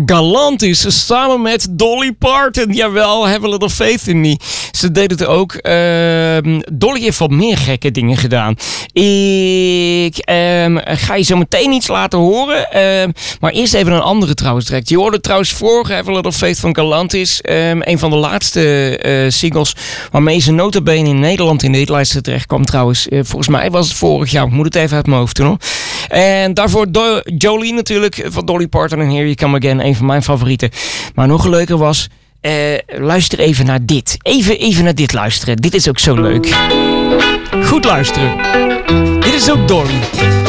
Galantis samen met Dolly Parton. Jawel, Have a Little Faith in Me. Ze deed het ook. Dolly heeft wat meer gekke dingen gedaan. Ik ga je zo meteen iets laten horen. Maar eerst even een andere trouwens direct. Je hoorde trouwens vorige Have a Little Faith van Galantis. Een van de laatste singles waarmee ze nota bene in Nederland in de hitlijsten terecht kwam trouwens. Volgens mij was het vorig jaar. Ik moet het even uit mijn hoofd doen hoor. En daarvoor Jolene natuurlijk van Dolly Parton en Here You Come Again. Een van mijn favorieten. Maar nog leuker was... luister even naar dit. Even naar dit luisteren. Dit is ook zo leuk. Goed luisteren. Dit is ook Dolly.